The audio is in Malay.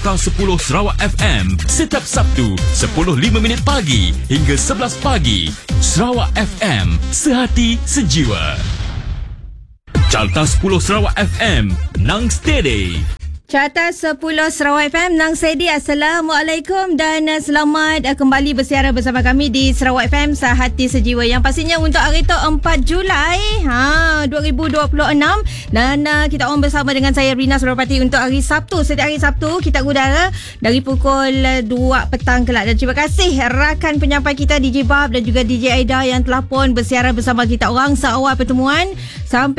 Carta 10 Sarawak FM setiap Sabtu 10.05 pagi hingga 11 pagi. Sarawak FM, sehati sejiwa. Carta 10 Sarawak FM, nang steady. Carta 10 Sarawak FM, Nang Sedi. Assalamualaikum dan selamat kembali bersiaran bersama kami di Sarawak FM Sehati Sejiwa. Yang pastinya untuk hari tu 4 Julai 2026. Dan kita on bersama dengan saya Rina Suropati untuk hari Sabtu. Setiap hari Sabtu kita udara dari pukul 2 petang kelak. Dan terima kasih rakan penyampai kita DJ Bab dan juga DJ Aida yang telah pun bersiaran bersama kita orang seawal pertemuan sampai